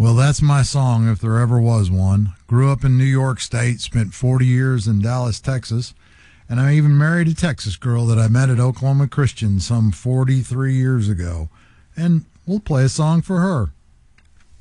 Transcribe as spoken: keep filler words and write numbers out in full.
Well, that's my song if there ever was one. Grew up in New York State, spent forty years in Dallas, Texas, and I even married a Texas girl that I met at Oklahoma Christian some forty-three years ago. And we'll play a song for her.